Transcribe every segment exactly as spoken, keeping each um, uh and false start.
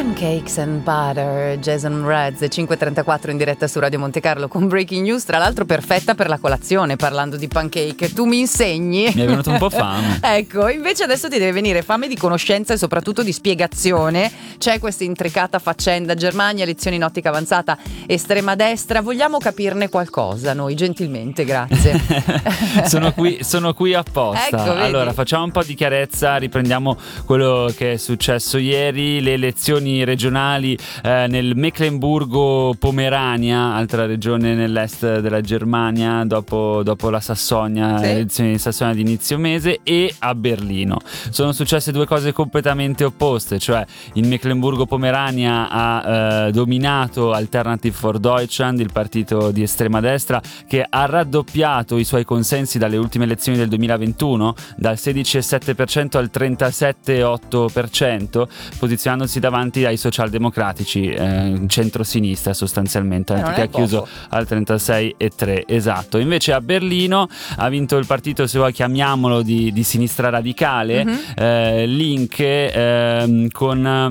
Pancakes and Butter, Jason Mraz, cinque e trentaquattro in diretta su Radio Monte Carlo con Breaking News, tra l'altro perfetta per la colazione, parlando di pancake. Tu mi insegni? Mi è venuto un po' fame. Ecco, invece adesso ti deve venire fame di conoscenza e soprattutto di spiegazione. C'è questa intricata faccenda Germania, elezioni in ottica avanzata, estrema destra. Vogliamo capirne qualcosa noi, gentilmente, grazie. sono, qui, sono qui apposta. Ecco, allora, facciamo un po' di chiarezza, riprendiamo quello che è successo ieri, le elezioni regionali eh, nel Meclemburgo-Pomerania, altra regione nell'est della Germania, dopo, dopo la Sassonia, sì. le elezioni di Sassonia di inizio mese, e a Berlino. Sono successe due cose completamente opposte, cioè il Meclemburgo-Pomerania ha eh, dominato Alternative for Deutschland, il partito di estrema destra, che ha raddoppiato i suoi consensi dalle ultime elezioni del duemilaventuno, dal sedici virgola sette per cento al trentasette virgola otto per cento, posizionandosi davanti ai socialdemocratici, eh, centro-sinistra sostanzialmente, eh, che ha chiuso al trentasei virgola tre. Esatto. Invece a Berlino ha vinto il partito, se vuoi chiamiamolo, di, di sinistra radicale, mm-hmm. eh, Linke, eh, con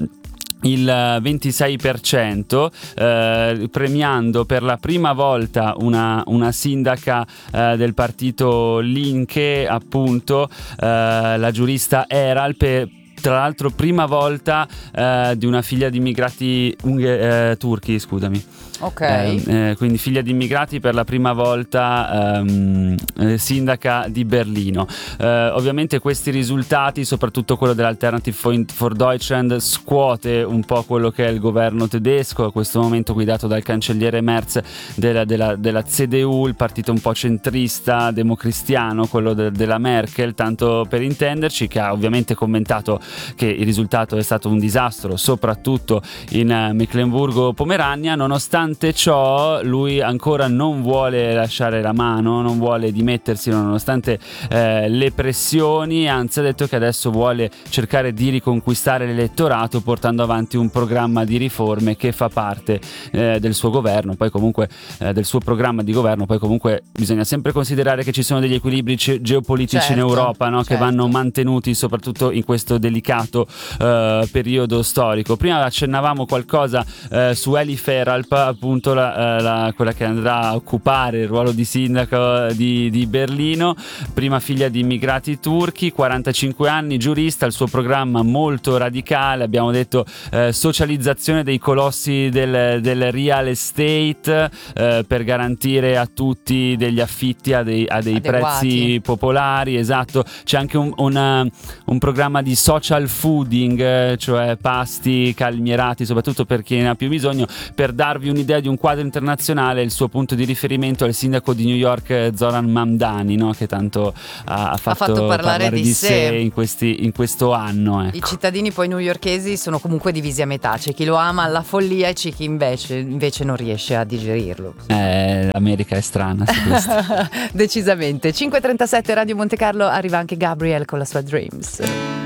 il ventisei per cento, eh, premiando per la prima volta una, una sindaca eh, del partito Linke, appunto, eh, la giurista Eral, per tra l'altro prima volta eh, di una figlia di immigrati unghe, eh, turchi, scusami. Ok. Eh, eh, quindi figlia di immigrati per la prima volta ehm, eh, sindaca di Berlino. Eh, ovviamente questi risultati, soprattutto quello dell'Alternative for Deutschland, scuote un po' quello che è il governo tedesco, a questo momento guidato dal cancelliere Merz della, della, della C D U, il partito un po' centrista, democristiano, quello de, della Merkel, tanto per intenderci, che ha ovviamente commentato che il risultato è stato un disastro, soprattutto in Meclemburgo-Pomerania. Nonostante ciò, lui ancora non vuole lasciare la mano, non vuole dimettersi nonostante eh, le pressioni, anzi ha detto che adesso vuole cercare di riconquistare l'elettorato portando avanti un programma di riforme che fa parte eh, del suo governo, poi comunque eh, del suo programma di governo. Poi comunque bisogna sempre considerare che ci sono degli equilibri ce- geopolitici certo, in Europa, no? certo. Che vanno mantenuti soprattutto in questo delicato eh, periodo storico. Prima accennavamo qualcosa eh, su Eli Feralp, appunto la, la, quella che andrà a occupare il ruolo di sindaco di, di Berlino, prima figlia di immigrati turchi, quarantacinque anni, giurista, il suo programma molto radicale, abbiamo detto eh, socializzazione dei colossi del, del real estate eh, per garantire a tutti degli affitti a dei, a dei prezzi popolari, esatto. C'è anche un, una, un programma di social fooding, cioè pasti calmierati soprattutto per chi ne ha più bisogno. Per darvi un'idea di un quadro internazionale, il suo punto di riferimento è il sindaco di New York Zoran Mamdani, no? Che tanto ha, ha, fatto, ha fatto parlare, parlare di, di sé, sé in, questi, in questo anno, ecco. I cittadini poi newyorkesi sono comunque divisi a metà, c'è chi lo ama alla follia e c'è chi invece, invece non riesce a digerirlo. Eh, l'America è strana su questo. Decisamente. cinque e trentasette Radio Monte Carlo, arriva anche Gabriel con la sua Dreams.